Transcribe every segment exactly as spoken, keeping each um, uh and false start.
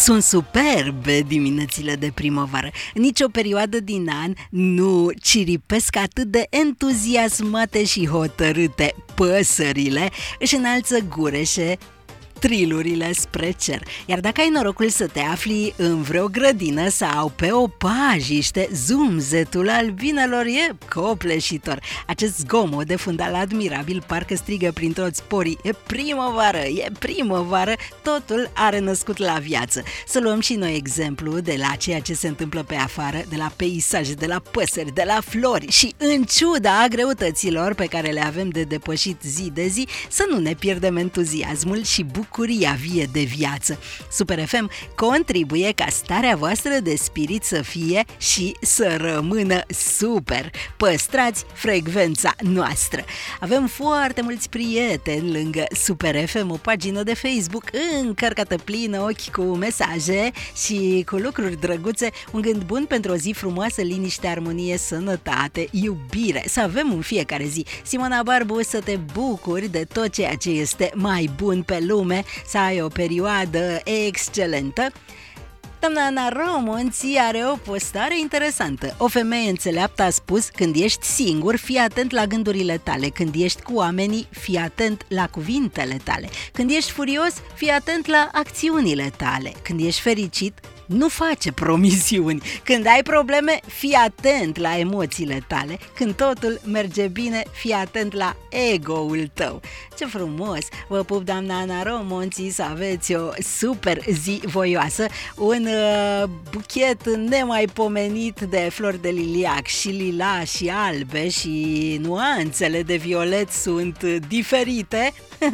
Sunt superbe diminețile de primăvară. Nici o perioadă din an nu ciripesc atât de entuziasmate și hotărâte. Păsările își înalță gureșe trilurile spre cer. Iar dacă ai norocul să te afli în vreo grădină sau pe o pajiște, zumzetul albinelor e copleșitor. Acest zgomot de fundal admirabil parcă strigă prin toți porii: e primăvară, e primăvară, totul are născut la viață. Să luăm și noi exemplu de la ceea ce se întâmplă pe afară, de la peisaje, de la păsări, de la flori și, în ciuda greutăților pe care le avem de depășit zi de zi, să nu ne pierdem entuziasmul și bucuria bucuria vie de viață. Super F M contribuie ca starea voastră de spirit să fie și să rămână super. Păstrați frecvența noastră. Avem foarte mulți prieteni lângă Super F M, o pagină de Facebook încărcată plină ochi cu mesaje și cu lucruri drăguțe, un gând bun pentru o zi frumoasă, liniște, armonie, sănătate, iubire. Să avem în fiecare zi. Simona Barbu, să te bucuri de tot ceea ce este mai bun pe lume, să ai o perioadă excelentă. Doamna Ana Romonții are o postare interesantă. O femeie înțeleaptă a spus: când ești singur, fii atent la gândurile tale. Când ești cu oamenii, fii atent la cuvintele tale. Când ești furios, fii atent la acțiunile tale. Când ești fericit, nu face promisiuni. Când ai probleme, fii atent la emoțiile tale. Când totul merge bine, fii atent la ego-ul tău. Ce frumos! Vă pup, doamna Ana Romonții, să aveți o super zi voioasă. Un uh, buchet nemaipomenit de flori de liliac, și lila și albe, și nuanțele de violet sunt diferite.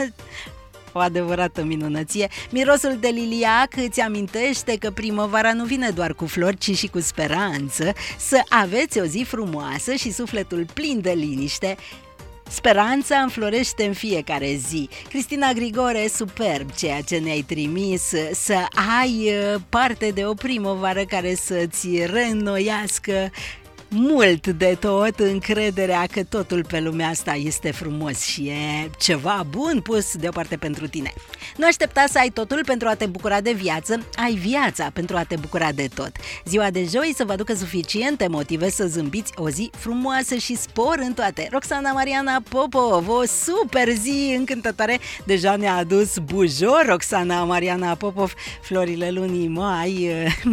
O adevărată minunăție. Mirosul de liliac îți amintește că primăvara nu vine doar cu flori, ci și cu speranță. Să aveți o zi frumoasă și sufletul plin de liniște. Speranța înflorește în fiecare zi. Cristina Grigore, superb ceea ce ne-ai trimis. Să ai parte de o primăvară care să-ți reînnoiască mult de tot încrederea că totul pe lumea asta este frumos și e ceva bun pus deoparte pentru tine. Nu aștepta să ai totul pentru a te bucura de viață, ai viața pentru a te bucura de tot. Ziua de joi să vă aducă suficiente motive să zâmbiți, o zi frumoasă și spor în toate. Roxana Mariana Popov, o super zi încântătoare, deja ne-a adus bujor Roxana Mariana Popov, florile lunii mai.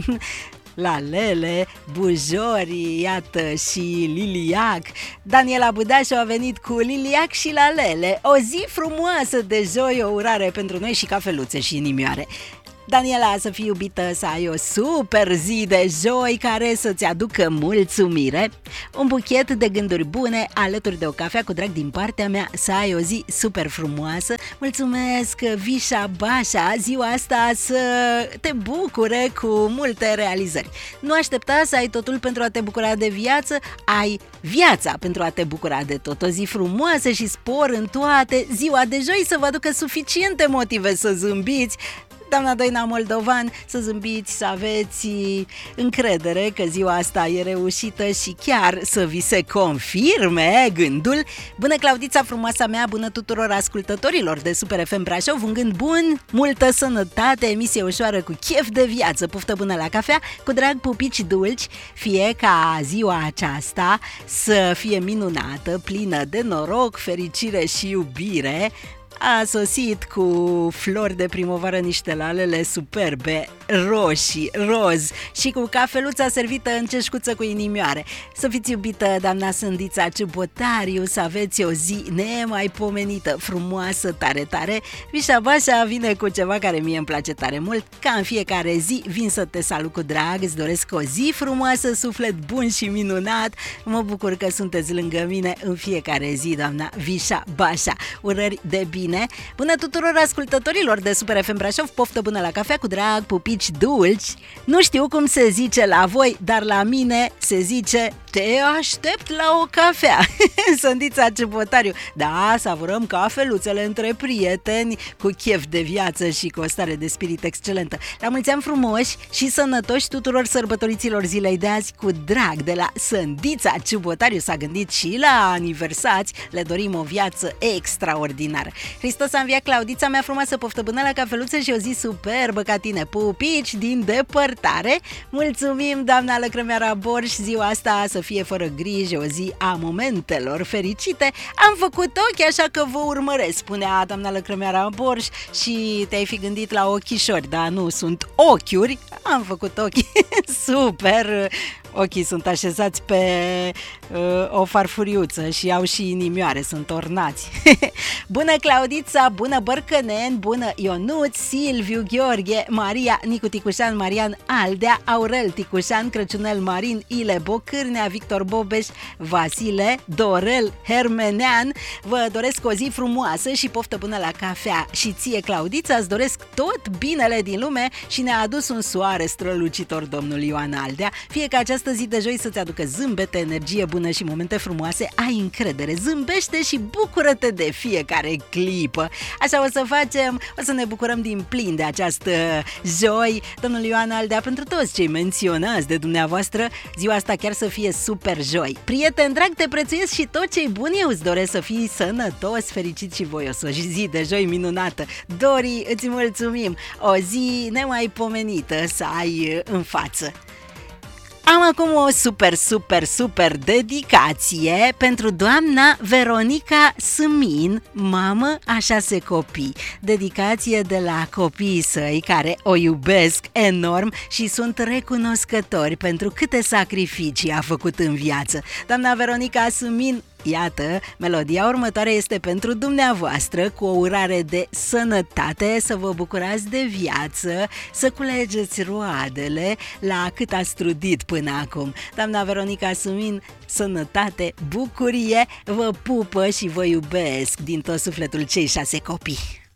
Lalele, bujori, iată, și liliac. Daniela Budașu a venit cu liliac și lalele. O zi frumoasă de joi, o urare pentru noi și cafeluțe și inimioare. Daniela, să fii iubită, să ai o super zi de joi care să-ți aducă mulțumire, un buchet de gânduri bune alături de o cafea cu drag din partea mea, să ai o zi super frumoasă. Mulțumesc, Vișa Bașa, ziua asta să te bucure cu multe realizări. Nu aștepta să ai totul pentru a te bucura de viață, ai viața pentru a te bucura de tot. O zi frumoasă și spor în toate. Ziua de joi să vă aducă suficiente motive să zâmbiți. Doamna Doina Moldovan, să zâmbiți, să aveți încredere că ziua asta e reușită și chiar să vi se confirme gândul. Bună, Claudița frumoasa mea, bună tuturor ascultătorilor de Super F M Brașov, un gând bun, multă sănătate, emisie ușoară cu chef de viață, poftă bună la cafea, cu drag pupici dulci, fie ca ziua aceasta să fie minunată, plină de noroc, fericire și iubire. A sosit cu flori de primăvară niște lalele superbe, roșii, roz și cu cafeluța servită în ceșcuță cu inimioare. Să fiți iubită, doamna Sândița Ciubotariu, să aveți o zi nemaipomenită, frumoasă, tare, tare. Vișa Bașa vine cu ceva care mie îmi place tare mult. Ca în fiecare zi vin să te salut cu drag, îți doresc o zi frumoasă, suflet bun și minunat. Mă bucur că sunteți lângă mine în fiecare zi, doamna Vișa Bașa. Urări de bine. Bună tuturor ascultătorilor de Super F M Brașov, poftă bună la cafea cu drag, pupici dulci. Nu știu cum se zice la voi, dar la mine se zice: te aștept la o cafea. Sândița Ciubotariu. Da, savurăm cafeluțele între prieteni cu chef de viață și cu o stare de spirit excelentă. La mulți ani frumoși și sănătoși tuturor sărbătoriților zilei de azi cu drag de la Sândița Ciubotariu. S-a gândit și la aniversați, le dorim o viață extraordinară. Hristos a înviat, Claudița mea frumoasă, poftă bună la cafeluță și o zi superbă ca tine. Pupici din depărtare. Mulțumim, doamna Lăcrămeara Borș, ziua asta să fie fără griji, o zi a momentelor fericite. Am făcut ochi, așa că vă urmăresc, spunea doamna Lăcrămeara Borș, și te-ai fi gândit la ochișori, dar nu sunt ochiuri. Am făcut ochi. Super! Ochii sunt așezați pe uh, o farfuriuță și au și inimioare, sunt ornați. Bună Claudița, bună Bărcănen, bună Ionuț, Silviu, Gheorghe, Maria, Nicu Ticușan, Marian Aldea, Aurel Ticușan, Crăciunel Marin, Ile Bocârnea, Victor Bobeș, Vasile, Dorel Hermenean. Vă doresc o zi frumoasă și poftă bună la cafea. Și ție, Claudița, îți doresc tot binele din lume și ne-a adus un soare strălucitor domnul Ioan Aldea. Fie că această zi de joi să-ți aducă zâmbete, energie bună și momente frumoase. Ai încredere, zâmbește și bucură-te de fiecare clipă. Așa o să facem, o să ne bucurăm din plin de această joi. Domnul Ioan Aldea, pentru toți cei menționați de dumneavoastră, ziua asta chiar să fie super joi. Prieten drag, te prețuiesc și tot ce-i bun eu îți doresc, să fii sănătos, fericit și voios. O zi de joi minunată. Dori, îți mulțumim. O zi nemaipomenită să ai în față. Am acum o super, super, super dedicație pentru doamna Veronica Sâmin, mamă a șase copii. Dedicație de la copiii săi care o iubesc enorm și sunt recunoscători pentru câte sacrificii a făcut în viață. Doamna Veronica Sâmin, iată, melodia următoare este pentru dumneavoastră, cu o urare de sănătate, să vă bucurați de viață, să culegeți roadele la cât ați trudit până acum. Doamna Veronica Sâmin, sănătate, bucurie, vă pupă și vă iubesc din tot sufletul cei șase copii.